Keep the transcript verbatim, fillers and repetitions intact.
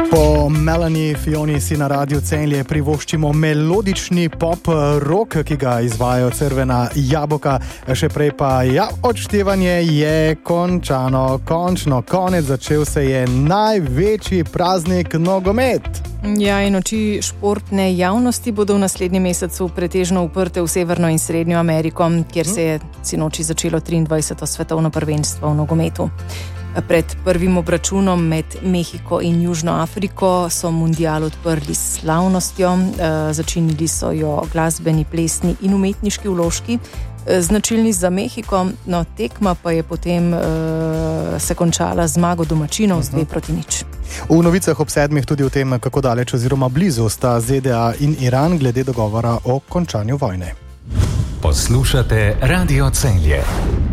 Po Melanie Fioni si na Radiu Celje privoščimo melodični pop rock, ki ga izvajajo Crvena jabolka. Še prej pa ja, odštevanje je končano. Končno, konec, začel se je največji praznik nogomet. Ja, in oči športne javnosti bodo v naslednjem mesecu pretežno uprte v Severno in Srednjo Ameriko, kjer se je sinoči začelo triindvajseto svetovno prvenstvo v nogometu. Pred prvim obračunom med Mehiko in Južno Afriko so mundial odprli s slavnostjo, začinili so jo glasbeni, plesni in umetniški vložki, značilni za Mehiko, no tekma pa je potem uh, se končala zmago domačinov z dve proti nič. V novicah ob sedmih tudi o tem, kako daleč oziroma blizu sta Z D A in Iran glede dogovora o končanju vojne. Poslušate Radio Celje.